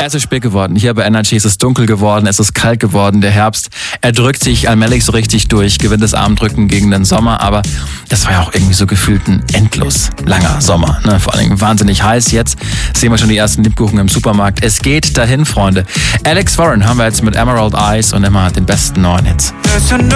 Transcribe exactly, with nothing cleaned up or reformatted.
Es ist spät geworden. Hier bei Energy ist es dunkel geworden, es ist kalt geworden. Der Herbst, er drückt sich allmählich so richtig durch, gewinnt das Armdrücken gegen den Sommer. Aber das war ja auch irgendwie so gefühlt ein endlos langer Sommer. Ne? Vor allen Dingen wahnsinnig heiß. Jetzt sehen wir schon die ersten Lebkuchen im Supermarkt. Es geht dahin, Freunde. Alex Warren haben wir jetzt mit Emerald Eyes und immer den besten neuen Hits.